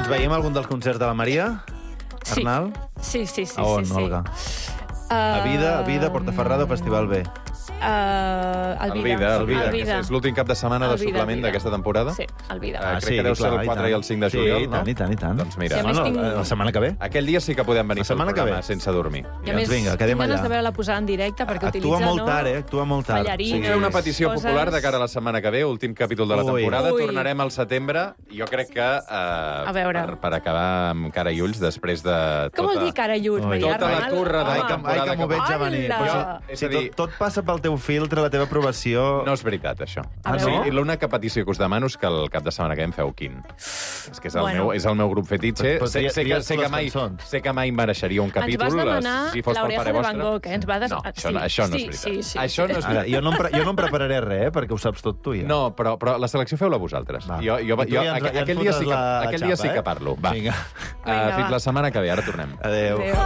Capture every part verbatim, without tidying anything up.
Ens veiem a algun dels concerts de la Maria? Sí. Arnal? Sí, sí, sí. A on, sí, sí. Olga? Uh, A Vida, a Vida, Portaferrado, Festival B. Uh, el El Vida. Vida, el Vida, El que Vida. és l'últim cap de setmana de El Vida, suplement el Vida. d'aquesta temporada. Sí, el Vida. Ah, Ah, crec que deu ser el quatre i el cinc de juliol, sí, no? Sí, i tant, i tant, i tant. Doncs mira, Sí, a més bueno, tinc- la setmana que ve. aquell dia sí que podem venir La setmana al que programa ve. sense dormir. I a més, Vinga, quedem tinc ganes allà. de veure-la posar en directe perquè Actua utilitza, molt no? tard, eh? Actua molt tard. Ballarines. Sí. Era una petició Coses- popular de cara a la setmana que ve, últim capítol de la Ui. temporada. Ui. Tornarem al setembre. Jo crec que, eh, veure. per, per acabar amb cara i ulls, després de Com tota... vol dir cara i ulls, Ui. Maria Tota la Arnal? turra de Ai, la que, Home, ai, temporada que m'ho que veig a venir. Hola! Però És si a dir- tot, tot passa pel teu filtre, la teva aprovació... No és veritat, això. A O veure. sigui, l'única petició que us demano és que el cap de setmana que ve em feu quin. És que és el, Bueno. meu, és el meu grup fetitxe. Però- però Sé, tria- sé, que, tries sé, tu que les mai, cançons. sé que mai mereixeria un Ens capítol. vas demanar si fos pel l'Oreja pare de vostre. Van Gogh, eh? Ens va des... No, això, sí. no, això no és Sí, veritat. sí, sí, això sí. no és Ara, veritat. jo, no em pre jo no em prepararé res, eh? Perquè ho saps tot tu, ja. No, però, però la selecció feu-la vosaltres. Va. Jo, jo, I tu jo, ja ens- aqu- ja ens aquell dia sí fotes que, la aquell dia xapa, sí que eh? parlo. Va. Vinga. Uh, Vinga, fins va. la setmana que ve, ara tornem. Adéu. Adéu.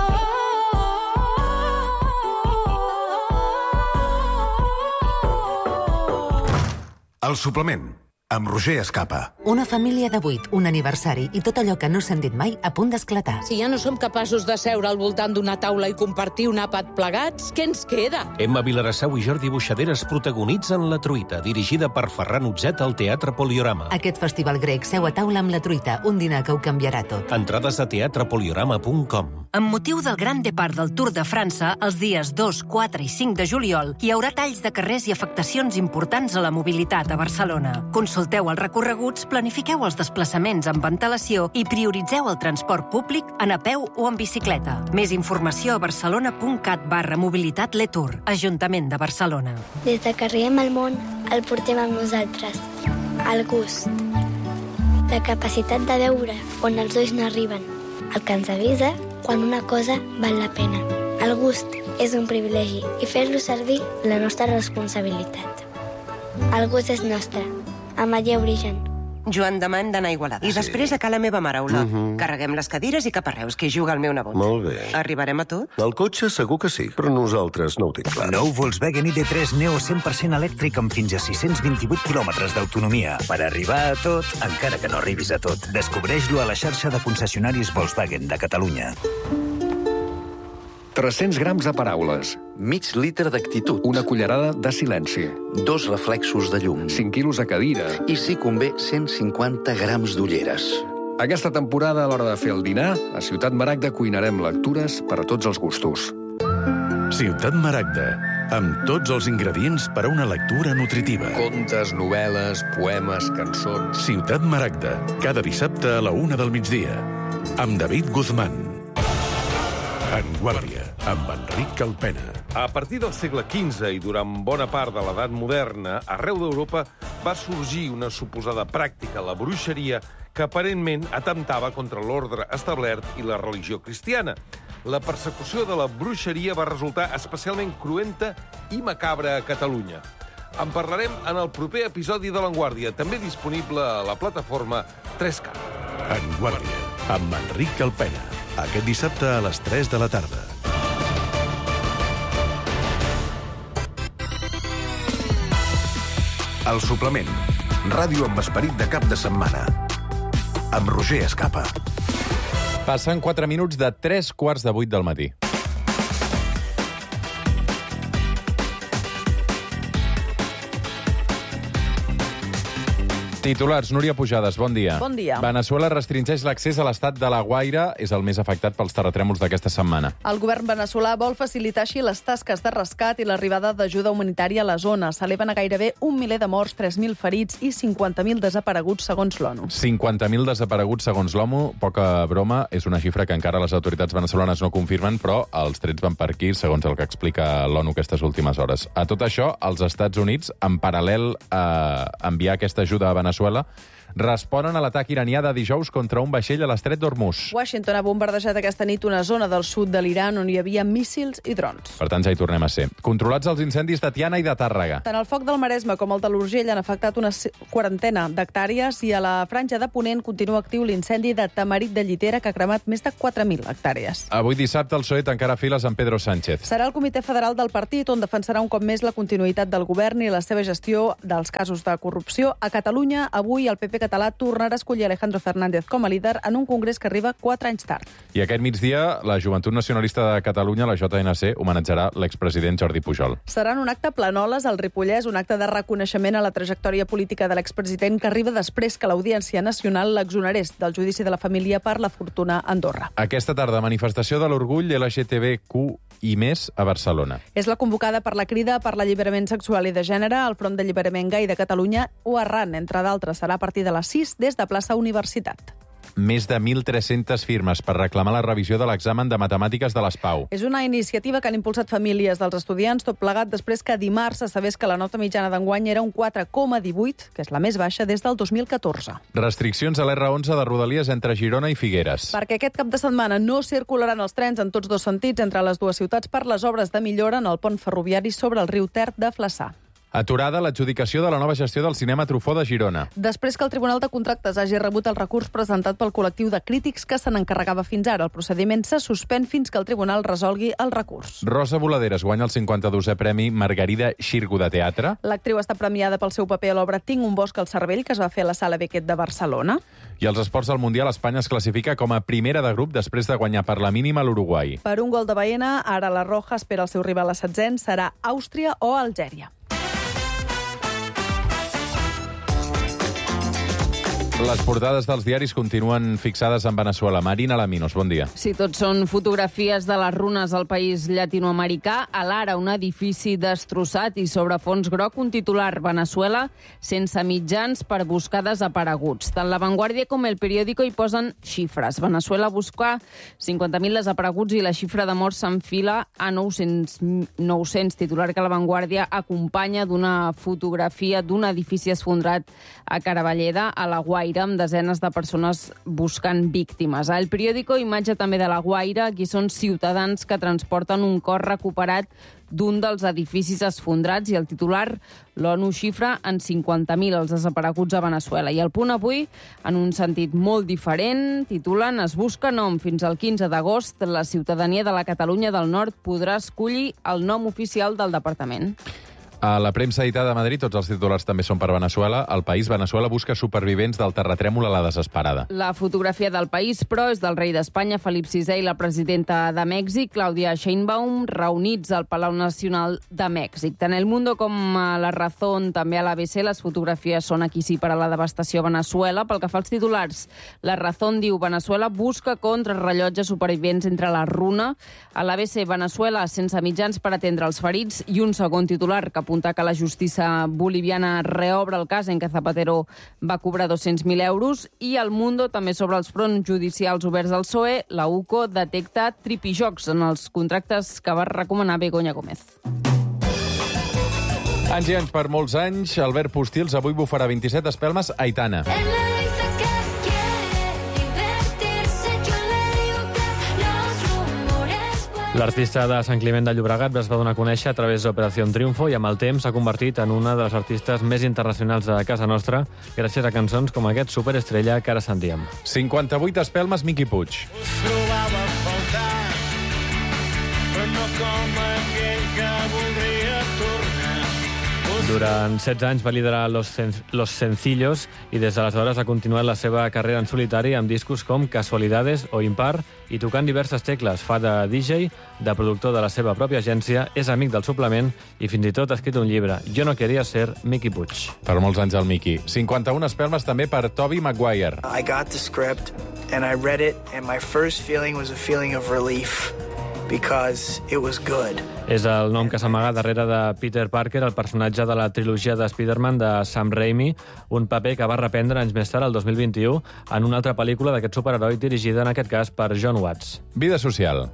El suplement, amb Roger Escapa. Una família de vuit, un aniversari i tot allò que no s'han dit mai a punt d'esclatar. Si ja no som capaços de seure al voltant d'una taula i compartir un àpat plegats, què ens queda? Emma Vilarassau i Jordi Buixaderes protagonitzen La Truita, dirigida per Ferran Utzet al Teatre Poliorama. Aquest festival grec seu a taula amb la truita, un dinar que ho canviarà tot. Entrades a teatrepoliorama punt com. Amb motiu del Gran Depart del Tour de França, els dies dos, quatre i cinc de juliol, hi haurà talls de carrers i afectacions importants a la mobilitat a Barcelona. Consulteu els recorreguts, planifiqueu els desplaçaments amb antelació i prioritzeu el transport públic en a peu o en bicicleta. Més informació a barcelona.cat barra mobilitat Letour, Ajuntament de Barcelona. Des de que arribem al món, el portem amb nosaltres. El gust. La capacitat de veure on els ulls no arriben. El que ens avisa quan una cosa val la pena. El gust és un privilegi i fer-lo servir la nostra responsabilitat. El gust és nostre. Ametller Origen. Joan demà hem d'anar a Igualada. I després a ca la meva mare, Olot. Mhm. Carreguem les cadires i cap a Reus, que hi juga el meu nebot. Molt bé. Arribarem a tot? El cotxe segur que sí, però nosaltres no ho tinc clar. Nou Volkswagen I D tres Neo cent per cent elèctric amb fins a sis-cents vint-i-vuit quilòmetres d'autonomia. Per arribar a tot, encara que no arribis a tot. Descobreix-lo a la xarxa de concessionaris Volkswagen de Catalunya. tres-cents grams de paraules. Mig litre d'actitud. Una cullerada de silenci. Dos reflexos de llum. cinc quilos a cadira. I, si convé, cent cinquanta grams d'ulleres. Aquesta temporada, a l'hora de fer el dinar, a Ciutat Maragda cuinarem lectures per a tots els gustos. Ciutat Maragda, amb tots els ingredients per a una lectura nutritiva. Contes, novel·les, poemes, cançons... Ciutat Maragda, cada dissabte a la una del migdia. Amb David Guzmán. En Guàrdia, amb Enric Calpena. A partir del segle quinze i durant bona part de l'edat moderna, arreu d'Europa va sorgir una suposada pràctica, la bruixeria, que aparentment atemptava contra l'ordre establert i la religió cristiana. La persecució de la bruixeria va resultar especialment cruenta i macabra a Catalunya. En parlarem en el proper episodi de l'Enguàrdia, també disponible a la plataforma tres K. En Guàrdia, amb Enric Calpena. Aquest dissabte a les tres de la tarda. El suplement. Ràdio amb esperit de cap de setmana. Amb Roger Escapa. Passen quatre minuts de tres quarts de vuit del matí. Titulars, Núria Pujades, bon dia. Bon dia. Veneçuela restringeix l'accés a l'estat de La Guaira, és el més afectat pels terratrèmols d'aquesta setmana. El govern veneçolà vol facilitar així les tasques de rescat i l'arribada d'ajuda humanitària a la zona. S'eleven a gairebé un miler de morts, tres mil ferits i cinquanta mil desapareguts, segons l'ONU. cinquanta mil desapareguts, segons l'ONU. Poca broma, és una xifra que encara les autoritats veneçolanes no confirmen, però els trets van per aquí, segons el que explica l'ONU aquestes últimes hores. A tot això, els Estats Units, en paral·lel a enviar aquesta ajuda a Veneçuela, responen a l'atac iranià de dijous contra un vaixell a l'estret d'Hormuz. Washington ha bombardejat aquesta nit una zona del sud de l'Iran on hi havia míssils i drons. Per tant, ja hi tornem a ser. Controlats els incendis de Tiana i de Tàrrega. Tant el foc del Maresme com el de l'Urgell han afectat una quarantena d'hectàrees i a la franja de Ponent continua actiu l'incendi de Tamarit de Llitera, que ha cremat més de quatre mil hectàrees. Avui dissabte el P S O E tancarà files amb Pedro Sánchez. Serà el Comitè Federal del partit on defensarà un cop més la continuïtat del govern i la seva gestió dels casos de corrupció. A Catalunya, avui el P P català tornarà a escollir Alejandro Fernández com a líder en un congrés que arriba quatre anys tard. I aquest migdia, la Joventut Nacionalista de Catalunya, la J N C, homenatjarà l'expresident Jordi Pujol. Serà en un acte a Planoles, al Ripollès, un acte de reconeixement a la trajectòria política de l'expresident que arriba després que l'Audiència Nacional l'exonerés del judici de la família per la fortuna a Andorra. Aquesta tarda, manifestació de l'orgull L G T B Q i més a Barcelona. És la convocada per la Crida per l'Alliberament Sexual i de Gènere, el Front d'Alliberament Gai de Catalunya o Arran, entre d'altres. Serà a partir de les sis des de plaça Universitat. Més de mil tres-centes firmes per reclamar la revisió de l'examen de matemàtiques de les Pau. És una iniciativa que han impulsat famílies dels estudiants, tot plegat després que dimarts se sabés que la nota mitjana d'enguany era un quatre coma divuit, que és la més baixa des del dos mil catorze. Restriccions a l'R onze de Rodalies entre Girona i Figueres. Perquè aquest cap de setmana no circularan els trens en tots dos sentits entre les dues ciutats per les obres de millora en el pont ferroviari sobre el riu Ter de Flaçà. Aturada l'adjudicació de la nova gestió del cinema Truffaut de Girona. Després que el Tribunal de Contractes hagi rebut el recurs presentat pel col·lectiu de crítics que se n'encarregava fins ara, el procediment se suspèn fins que el Tribunal resolgui el recurs. Rosa Voladeres guanya el cinquanta-dosè Premi Margarida Xirgu de Teatre. L'actriu està premiada pel seu paper a l'obra Tinc un bosc al cervell, que es va fer a la Sala Beckett de Barcelona. I als esports del Mundial, Espanya es classifica com a primera de grup després de guanyar per la mínima l'Uruguai. Per un gol de Baena, ara la Roja espera el seu rival a setzent, serà Àustria o Algèria. Les portades dels diaris continuen fixades en Veneçuela. Marina Laminos, bon dia. Sí, tot són fotografies de les runes al país llatinoamericà. A l'Ara, un edifici destrossat i sobre fons groc, un titular: Veneçuela sense mitjans per buscar desapareguts. Tant La Vanguardia com El Periódico hi posen xifres. Veneçuela busca cinquanta mil desapareguts i la xifra de morts s'enfila a nou-cents, nou-cents, titular que La Vanguardia acompanya d'una fotografia d'un edifici esfondrat a Caravalleda, a la Guaira, amb desenes de persones buscant víctimes. El Periódico, imatge també de la Guaira, aquí són ciutadans que transporten un cos recuperat d'un dels edificis esfondrats i el titular: l'ONU xifra en cinquanta mil els desapareguts a Veneçuela. I El Punt avui, en un sentit molt diferent, titulen: es busca nom. Fins al quinze d'agost, la ciutadania de la Catalunya del Nord podrà escollir el nom oficial del departament. A la premsa editada a Madrid, tots els titulars també són per Veneçuela. El País: Veneçuela busca supervivents del terratrèmol a la desesperada. La fotografia del País, però, és del rei d'Espanya, Felip sisè, i la presidenta de Mèxic, Claudia Sheinbaum, reunits al Palau Nacional de Mèxic. Tant El Mundo com a La Razón, també a l'A B C, les fotografies són aquí sí per a la devastació a Veneçuela. Pel que fa als titulars, La Razón diu: Veneçuela busca contrarrellotge supervivents entre la runa. A l'A B C, Veneçuela sense mitjans per atendre els ferits. I un segon titular que apunta que la justícia boliviana reobre el cas en què Zapatero va cobrar dos-cents mil euros. I El Mundo també sobre els fronts judicials oberts al P S O E. La U C O detecta tripijocs en els contractes que va recomanar Begoña Gómez. Anys i anys per molts anys, Albert Postils avui bufarà vint-i-set espelmes a Aitana. L'artista de Sant Climent de Llobregat es va donar a conèixer a través d'Operació Triunfo i amb el temps s'ha convertit en una de les artistes més internacionals de casa nostra gràcies a cançons com aquest Superestrella que ara sentíem. cinquanta-vuit espelmes, Miqui Puig. Us trobava a faltar, però no com aquell que voldria tornar. Durant setze anys va liderar Los, Cen Los Sencillos i des d'aleshores ha continuat la seva carrera en solitari amb discos com Casualidades o Impar i tocant diverses tecles. Fa de D J, de productor de la seva pròpia agència, és amic del suplement i fins i tot ha escrit un llibre, Jo no quería ser Miqui Puig. Per molts anys el Miqui. cinquanta-un espelmes també per Tobey Maguire. I got the script and I read it and my first feeling was a feeling of relief. Because it was good. És el nom que s'amaga darrere de Peter Parker, el personatge de la trilogia de Spider-Man de Sam Raimi, un paper que va reprendre anys més tard, el dos mil vint-i-u, en una altra pel·lícula d'aquest superheroi dirigida, en aquest cas, per John Watts. Vida social.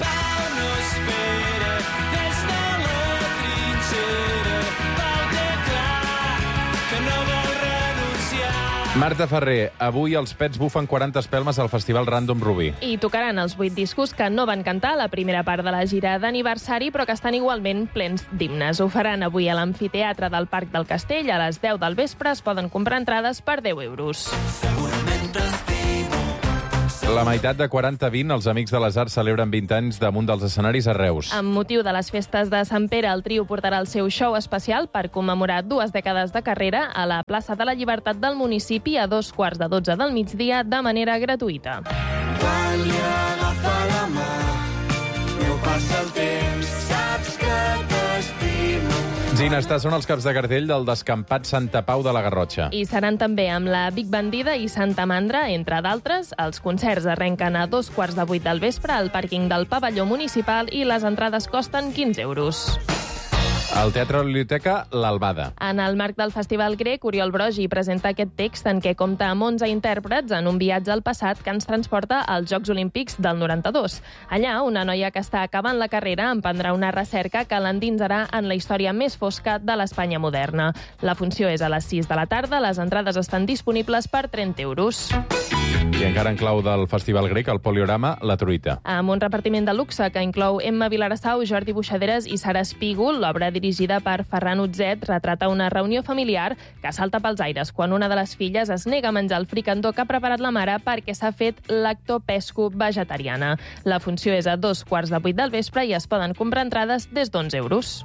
Marta Ferrer, avui els Pets bufen quaranta espelmes al Festival Random Rubí. I tocaran els vuit discos que no van cantar a la primera part de la gira d'aniversari, però que estan igualment plens d'himnes. Ho faran avui a l'Amfiteatre del Parc del Castell. A les deu del vespre es poden comprar entrades per deu euros. La meitat de quaranta vint, els Amics de les Arts celebren vint anys damunt dels escenaris a Reus. Amb motiu de les festes de Sant Pere, el trio portarà el seu show especial per commemorar dues dècades de carrera a la plaça de la Llibertat del municipi a dos quarts de dotze del migdia de manera gratuïta. Quan li agafa la mà, no passa el temps, saps que t'estimo. Ginestar són els caps de cartell del descampat Santa Pau de la Garrotxa. I seran també amb la Big Bandida i Santa Mandra, entre d'altres. Els concerts arrenquen a dos quarts de vuit del vespre al pàrquing del pavelló municipal i les entrades costen quinze euros. Al Teatre de la Biblioteca, l'Albada. En el marc del Festival Grec, Oriol Brogi presenta aquest text en què compta amb onze intèrprets en un viatge al passat que ens transporta als Jocs Olímpics del noranta-dos. Allà, una noia que està acabant la carrera emprendrà una recerca que l'endinsarà en la història més fosca de l'Espanya moderna. La funció és a les sis de la tarda, les entrades estan disponibles per trenta euros. I encara en clau del Festival Grec, el Poliorama, La Truita. Amb un repartiment de luxe que inclou Emma Vilarassau, Jordi Buixaderes i Sara Espígol, l'obra dirigida per Ferran Utzet retrata una reunió familiar que salta pels aires quan una de les filles es nega a menjar el fricandó que ha preparat la mare perquè s'ha fet lactopesco vegetariana. La funció és a dos quarts de vuit del vespre i es poden comprar entrades des d'onze euros.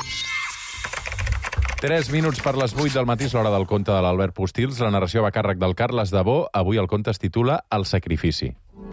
Tres minuts per les vuit del matí és l'hora del conte de l'Albert Postils. La narració va a càrrec del Carles Dabó. Avui el conte es titula El sacrifici.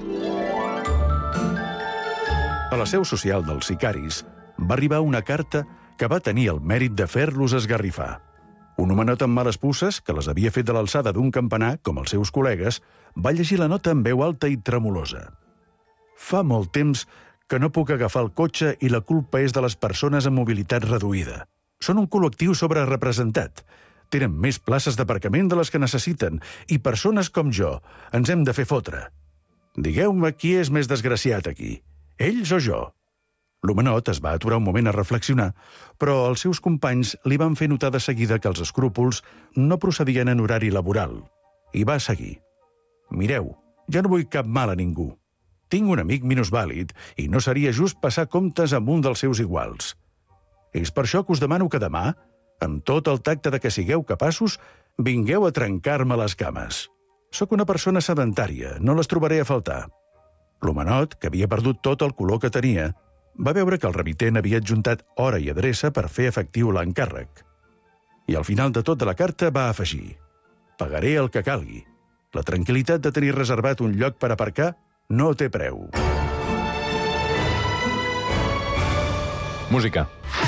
A la seu social dels sicaris va arribar una carta que va tenir el mèrit de fer-los esgarrifar. Un homenot amb males puces, que les havia fet de l'alçada d'un campanar, com els seus col·legues, va llegir la nota amb veu alta i tremolosa. Fa molt temps que no puc agafar el cotxe i la culpa és de les persones amb mobilitat reduïda. Són un col·lectiu sobrerepresentat. Tenen més places d'aparcament de les que necessiten i persones com jo ens hem de fer fotre. Digueu-me qui és més desgraciat aquí, ells o jo? L'homenot es va aturar un moment a reflexionar, però els seus companys li van fer notar de seguida que els escrúpols no procedien en horari laboral. I va seguir. Mireu, ja no vull cap mal a ningú. Tinc un amic minusvàlid i no seria just passar comptes amb un dels seus iguals. És per això que us demano que demà, amb tot el tacte de que sigueu capaços, vingueu a trencar-me les cames. Soc una persona sedentària, no les trobaré a faltar. L'homenot, que havia perdut tot el color que tenia, va veure que el remitent havia adjuntat hora i adreça per fer efectiu l'encàrrec. I al final de tot de la carta va afegir: pagaré el que calgui. La tranquil·litat de tenir reservat un lloc per aparcar no té preu. Música.